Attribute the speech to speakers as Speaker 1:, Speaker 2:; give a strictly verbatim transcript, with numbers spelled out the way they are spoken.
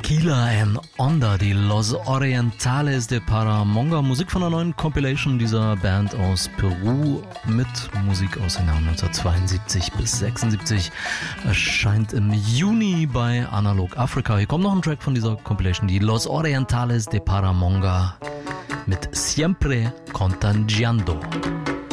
Speaker 1: Tequila and Onda, die Los Orientales de Paramonga. Musik von einer neuen Compilation dieser Band aus Peru mit Musik aus den Jahren neunzehnhundertzweiundsiebzig bis sechsundsiebzig. Erscheint im Juni bei Analog Africa. Hier kommt noch ein Track von dieser Compilation, die Los Orientales de Paramonga mit Siempre Contagiando.